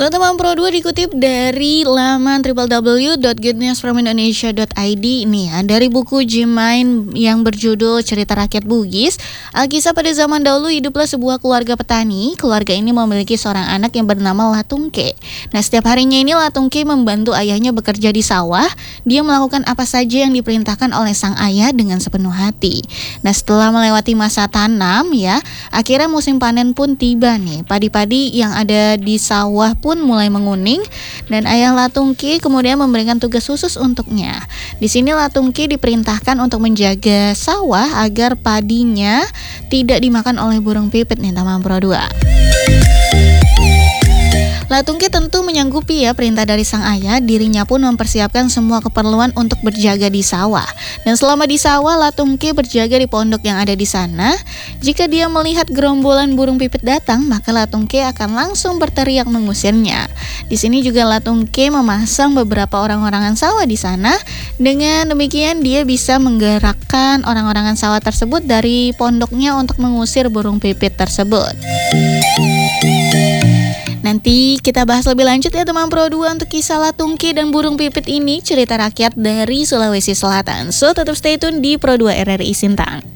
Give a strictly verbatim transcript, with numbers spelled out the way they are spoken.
So, teman Pro dua dikutip dari laman w w w dot good news from indonesia dot i d nih ya, dari buku Jimain yang berjudul Cerita Rakyat Bugis. Alkisah pada zaman dahulu hiduplah sebuah keluarga petani. Keluarga ini memiliki seorang anak yang bernama Latungke. Nah, setiap harinya ini Latungke membantu ayahnya bekerja di sawah. Dia melakukan apa saja yang diperintahkan oleh sang ayah dengan sepenuh hati. Nah, setelah melewati masa tanam ya, akhirnya musim panen pun tiba nih. Padi-padi yang ada di sawah pun mulai menguning dan ayah Latungke kemudian memberikan tugas khusus untuknya. Di sini Latungke diperintahkan untuk menjaga sawah agar padinya tidak dimakan oleh burung pipit nih teman Pro dua. Latungke tentu menyanggupi ya perintah dari sang ayah. Dirinya pun mempersiapkan semua keperluan untuk berjaga di sawah. Dan selama di sawah, Latungke berjaga di pondok yang ada di sana. Jika dia melihat gerombolan burung pipit datang, maka Latungke akan langsung berteriak mengusirnya. Di sini juga Latungke memasang beberapa orang-orangan sawah di sana. Dengan demikian dia bisa menggerakkan orang-orangan sawah tersebut dari pondoknya untuk mengusir burung pipit tersebut. Nanti kita bahas lebih lanjut ya teman Pro dua untuk kisah Latungke dan burung pipit ini, cerita rakyat dari Sulawesi Selatan. So tetap stay tune di Pro dua R R I Sintang.